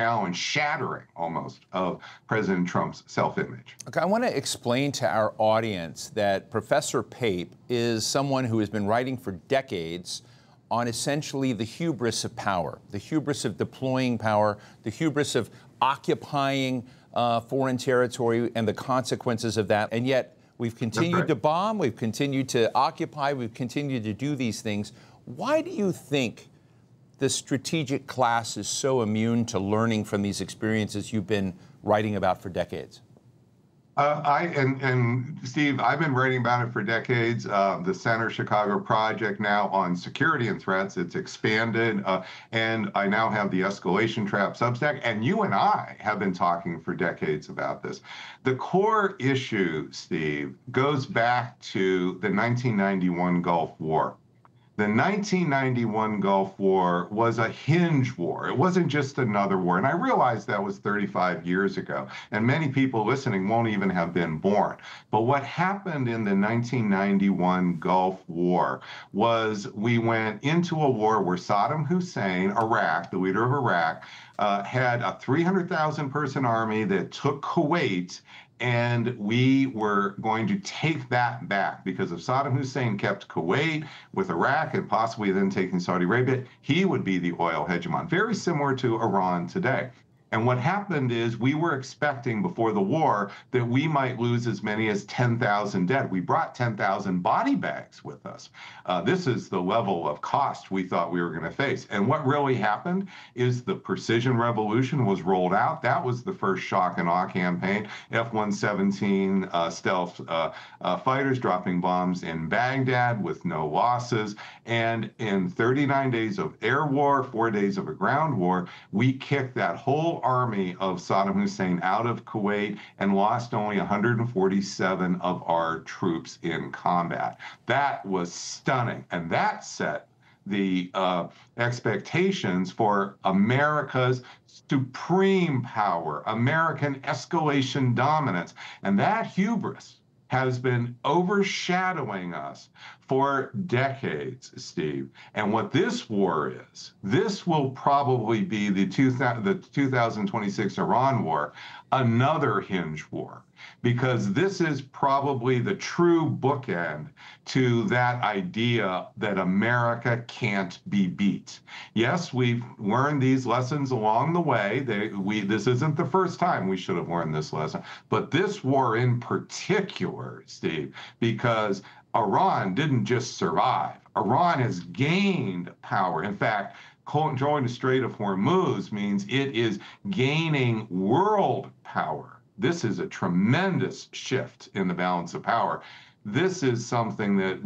now and shattering almost of President Trump's self-image. Okay, I want to explain to our audience that Professor Pape is someone who has been writing for decades on essentially the hubris of power, the hubris of deploying power, the hubris of occupying foreign territory and the consequences of that. And yet we've continued to bomb, we've continued to occupy, we've continued to do these things. Why do you think the strategic class is so immune to learning from these experiences you've been writing about for decades? Steve, I've been writing about it for decades. The Center Chicago Project now on security and threats, it's expanded, and I now have the Escalation Trap Substack, and you and I have been talking for decades about this. The core issue, Steve, goes back to the 1991 Gulf War. The 1991 Gulf War was a hinge war. It wasn't just another war. And I realize that was 35 years ago, and many people listening won't even have been born. But what happened in the 1991 Gulf War was we went into a war where Saddam Hussein, Iraq, the leader of Iraq, had a 300,000 person army that took Kuwait, and we were going to take that back because if Saddam Hussein kept Kuwait with Iraq and possibly then taking Saudi Arabia, he would be the oil hegemon, very similar to Iran today. And what happened is we were expecting before the war that we might lose as many as 10,000 dead. We brought 10,000 body bags with us. This is the level of cost we thought we were going to face. And what really happened is the precision revolution was rolled out. That was the first shock and awe campaign. F-117 stealth fighters dropping bombs in Baghdad with no losses. And in 39 days of air war, 4 days of a ground war, we kicked that whole army of Saddam Hussein out of Kuwait and lost only 147 of our troops in combat. That was stunning, and that set the expectations for America's supreme power, American escalation dominance, and that hubris has been overshadowing us for decades, Steve. And what this war is, this will probably be the 2026 Iran war, another hinge war, because this is probably the true bookend to that idea that America can't be beat. Yes, we've learned these lessons along the way. This isn't the first time we should have learned this lesson, but this war in particular, Steve, because Iran didn't just survive. Iran has gained power. In fact, controlling the Strait of Hormuz means it is gaining world power. This is a tremendous shift in the balance of power. This is something that